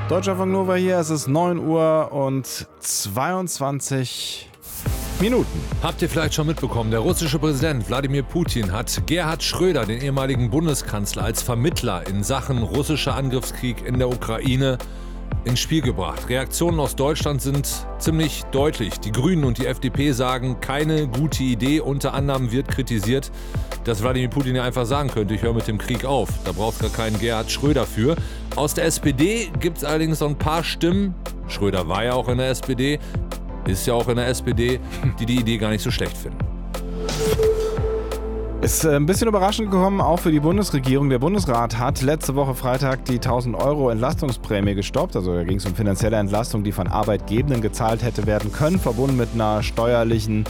Deutschlandfunk Nova hier, es ist 9 Uhr und 22 Minuten. Habt ihr vielleicht schon mitbekommen, der russische Präsident Wladimir Putin hat Gerhard Schröder, den ehemaligen Bundeskanzler, als Vermittler in Sachen russischer Angriffskrieg in der Ukraine ins Spiel gebracht. Reaktionen aus Deutschland sind ziemlich deutlich. Die Grünen und die FDP sagen, keine gute Idee. Unter anderem wird kritisiert, dass Wladimir Putin ja einfach sagen könnte, ich höre mit dem Krieg auf. Da braucht es gar keinen Gerhard Schröder für. Aus der SPD gibt es allerdings so ein paar Stimmen, Schröder war ja auch in der SPD, ist ja auch in der SPD, die die Idee gar nicht so schlecht finden. Ist ein bisschen überraschend gekommen, auch für die Bundesregierung. Der Bundesrat hat letzte Woche Freitag die 1.000 € Entlastungsprämie gestoppt. Also da ging es um finanzielle Entlastung, die von Arbeitgebenden gezahlt hätte werden können, verbunden mit einer mit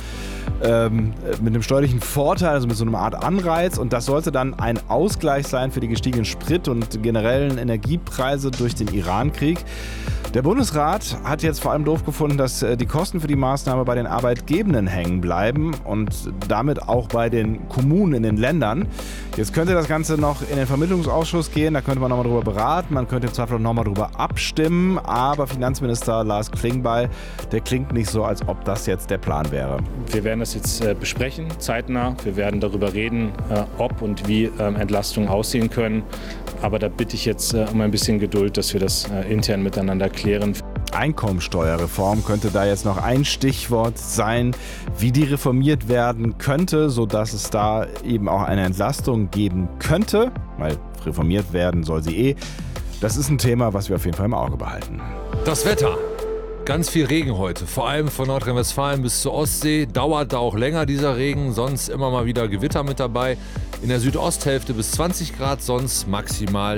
einem steuerlichen Vorteil, also mit so einer Art Anreiz. Und das sollte dann ein Ausgleich sein für die gestiegenen Sprit- und generellen Energiepreise durch den Irankrieg. Der Bundesrat hat jetzt vor allem doof gefunden, dass die Kosten für die Maßnahme bei den Arbeitgebenden hängen bleiben und damit auch bei den Kommunen in den Ländern. Jetzt könnte das Ganze noch in den Vermittlungsausschuss gehen, da könnte man nochmal drüber beraten, man könnte im Zweifel nochmal drüber abstimmen, aber Finanzminister Lars Klingbeil, der klingt nicht so, als ob das jetzt der Plan wäre. Wir werden das jetzt besprechen, zeitnah. Wir werden darüber reden, ob und wie Entlastungen aussehen können. Aber da bitte ich jetzt um ein bisschen Geduld, dass wir das intern miteinander klären. Einkommensteuerreform könnte da jetzt noch ein Stichwort sein, wie die reformiert werden könnte, sodass es da eben auch eine Entlastung geben könnte, weil reformiert werden soll sie eh. Das ist ein Thema, was wir auf jeden Fall im Auge behalten. Das Wetter. Ganz viel Regen heute, vor allem von Nordrhein-Westfalen bis zur Ostsee. Dauert da auch länger dieser Regen, sonst immer mal wieder Gewitter mit dabei. In der Südosthälfte bis 20 Grad, sonst maximal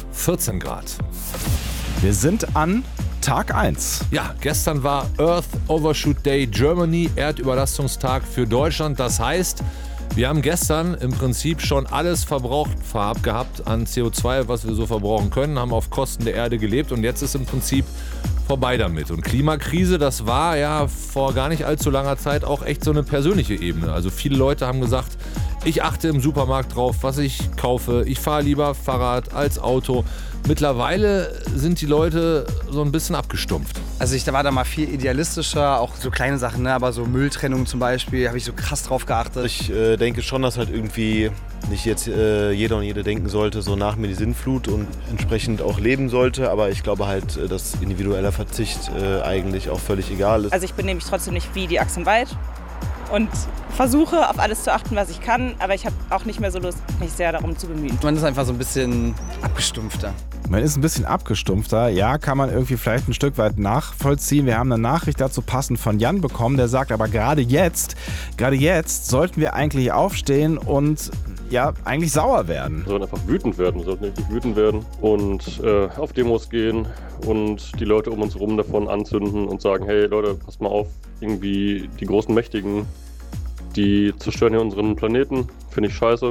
14 Grad. Wir sind an Tag 1. Ja, gestern war Earth Overshoot Day Germany, Erdüberlastungstag für Deutschland. Das heißt, wir haben gestern im Prinzip schon alles verbraucht gehabt an CO2, was wir so verbrauchen können, haben auf Kosten der Erde gelebt und jetzt ist im Prinzip vorbei damit. Und Klimakrise, das war ja vor gar nicht allzu langer Zeit auch echt so eine persönliche Ebene. Also viele Leute haben gesagt, ich achte im Supermarkt drauf, was ich kaufe. Ich fahre lieber Fahrrad als Auto. Mittlerweile sind die Leute so ein bisschen abgestumpft. Also ich war da mal viel idealistischer, auch so kleine Sachen, ne? Aber so Mülltrennung zum Beispiel, habe ich so krass drauf geachtet. Ich denke schon, dass halt irgendwie nicht jetzt jeder und jede denken sollte, so nach mir die Sinnflut und entsprechend auch leben sollte. Aber ich glaube halt, dass individueller Verzicht eigentlich auch völlig egal ist. Also ich bin nämlich trotzdem nicht wie die Axt im Wald und versuche auf alles zu achten, was ich kann. Aber ich habe auch nicht mehr so Lust, mich sehr darum zu bemühen. Man ist einfach so ein bisschen abgestumpfter. Man ist ein bisschen abgestumpfter. Ja, kann man irgendwie vielleicht ein Stück weit nachvollziehen. Wir haben eine Nachricht dazu passend von Jan bekommen, der sagt, aber gerade jetzt sollten wir eigentlich aufstehen und ja, eigentlich sauer werden. Wir sollten einfach wütend werden. Wir sollten wirklich wütend werden und auf Demos gehen und die Leute um uns herum davon anzünden und sagen, hey Leute, passt mal auf, irgendwie die großen Mächtigen, die zerstören hier unseren Planeten, finde ich scheiße.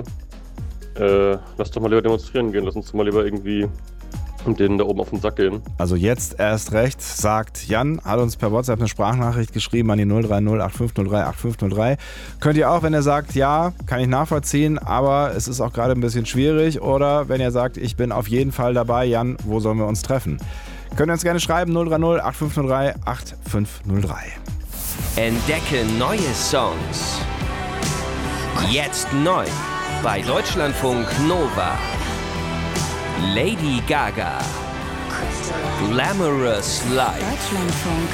Lass doch mal lieber demonstrieren gehen, lass uns doch mal lieber irgendwie denen da oben auf den Sack gehen. Also jetzt erst recht, sagt Jan, hat uns per WhatsApp eine Sprachnachricht geschrieben an die 030 8503 8503. Könnt ihr auch, wenn er sagt, ja, kann ich nachvollziehen, aber es ist auch gerade ein bisschen schwierig. Oder wenn er sagt, ich bin auf jeden Fall dabei, Jan, wo sollen wir uns treffen? Könnt ihr uns gerne schreiben, 030 8503 8503. Entdecke neue Songs. Jetzt neu bei Deutschlandfunk Nova. Lady Gaga. Glamorous Life. Deutschlandfunk